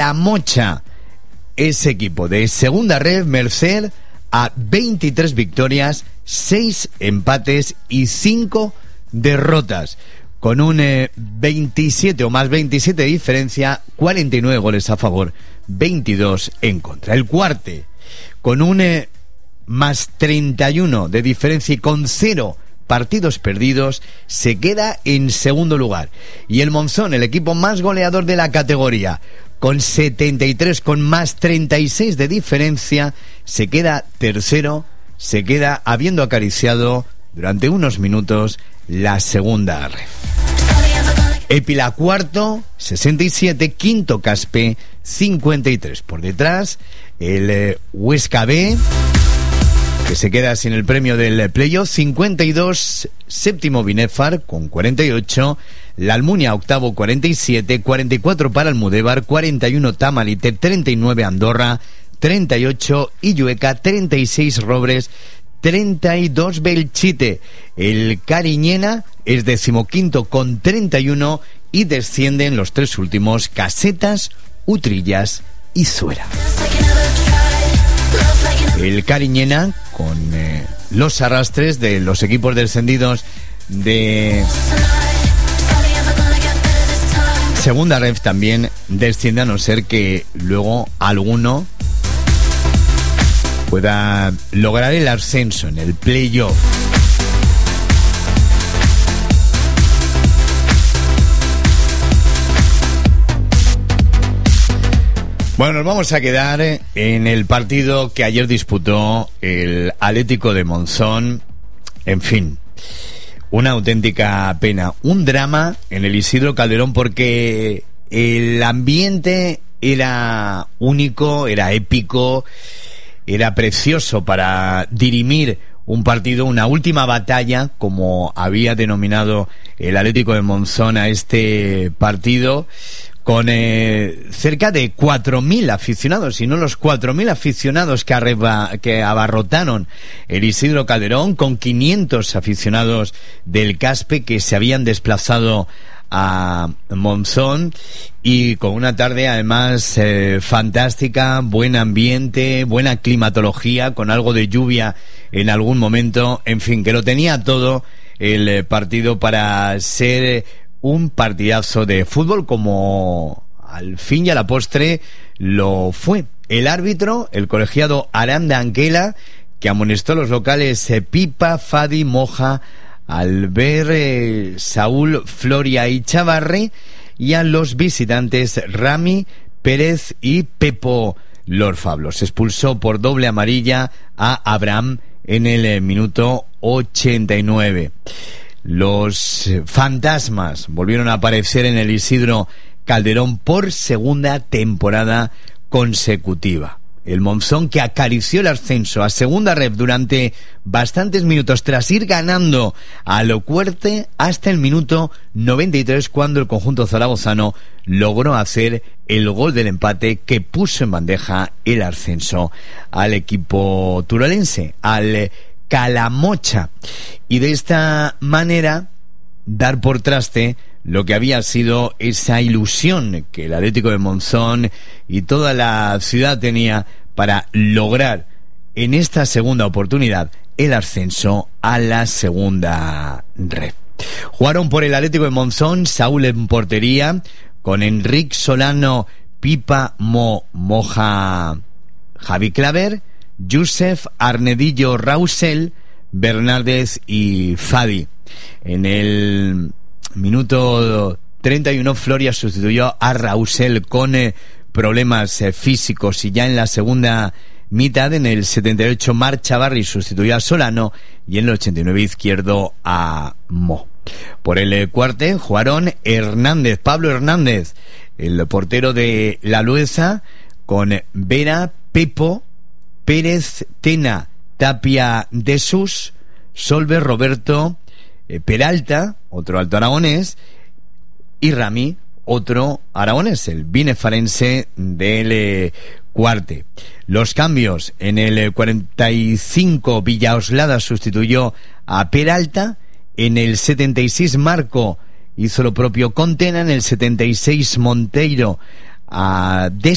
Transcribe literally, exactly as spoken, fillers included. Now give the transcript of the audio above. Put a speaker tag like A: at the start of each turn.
A: Calamocha. Ese equipo de segunda red, merced a veintitrés victorias, seis empates y cinco derrotas. Con un eh, veintisiete o más veintisiete de diferencia, cuarenta y nueve goles a favor, veintidós en contra. El Cuarte, con un eh, más treinta y uno de diferencia y con cero partidos perdidos, se queda en segundo lugar. Y el Monzón, el equipo más goleador de la categoría, con setenta y tres, con más treinta y seis de diferencia, se queda tercero, se queda habiendo acariciado durante unos minutos la segunda red. Épila cuarto, sesenta y siete, quinto Caspe, cincuenta y tres. Por detrás, el eh, Huesca B, que se queda sin el premio del playoff, cincuenta y dos, séptimo Binefar con cuarenta y ocho, la Almunia octavo cuarenta y siete, cuarenta y cuatro para Almudévar, cuarenta y uno Tamalite, treinta y nueve Andorra, treinta y ocho Illueca, treinta y seis Robres, treinta y dos Belchite. El Cariñena es decimoquinto con treinta y uno y descienden los tres últimos Casetas, Utrillas y Zuera. El Cariñena con eh, los arrastres de los equipos descendidos de segunda ref también desciende, a no ser que luego alguno pueda lograr el ascenso en el playoff. Bueno, nos vamos a quedar en el partido que ayer disputó el Atlético de Monzón. En fin, una auténtica pena, un drama en el Isidro Calderón, porque el ambiente era único, era épico, era precioso para dirimir un partido, una última batalla, como había denominado el Atlético de Monzón a este partido, con eh, cerca de cuatro mil aficionados, y no los cuatro mil aficionados que, arreba, que abarrotaron el Isidro Calderón, con quinientos aficionados del Caspe que se habían desplazado a Monzón, y con una tarde además eh, fantástica, buen ambiente, buena climatología, con algo de lluvia en algún momento, en fin, que lo tenía todo el eh, partido para ser eh, un partidazo de fútbol, como al fin y a la postre lo fue. El árbitro, el colegiado Aranda Anquela, que amonestó a los locales eh, Pipa, Fadi, Moja, Albert, eh, Saúl, Floria y Chavarri, y a los visitantes Rami, Pérez y Pepo Lorfablo. Se expulsó por doble amarilla a Abraham en el eh, minuto ochenta y nueve. Los fantasmas volvieron a aparecer en el Isidro Calderón por segunda temporada consecutiva. El Monzón, que acarició el ascenso a segunda ref durante bastantes minutos tras ir ganando a lo Cuerte hasta el minuto noventa y tres, cuando el conjunto zaragozano logró hacer el gol del empate que puso en bandeja el ascenso al equipo turolense, al Calamocha, y de esta manera dar por traste lo que había sido esa ilusión que el Atlético de Monzón y toda la ciudad tenía para lograr en esta segunda oportunidad el ascenso a la segunda red. Jugaron por el Atlético de Monzón Saúl en portería, con Enric Solano, Pipa, Mo, Moja, Javi Claver, Josef, Arnedillo, Rausel, Bernaldez y Fadi. En el minuto treinta y uno, Floria sustituyó a Rausel con eh, problemas eh, físicos, y ya en la segunda mitad, en el setenta y ocho, Mar Chavarri sustituyó a Solano, y en el ochenta y nueve, Izquierdo a Mo. Por el eh, Cuarte jugaron Hernández, Pablo Hernández, el portero de La Lueza, con Vera, Pepo, Pérez, Tena, Tapia, de Sus, Solver, Roberto, eh, Peralta, otro alto aragonés, y Rami, otro aragonés, el binefarense del eh, Cuarte. Los cambios: en el eh, cuarenta y cinco, Villaoslada sustituyó a Peralta, en el setenta y seis, Marco hizo lo propio con Tena, en el setenta y seis, Monteiro a De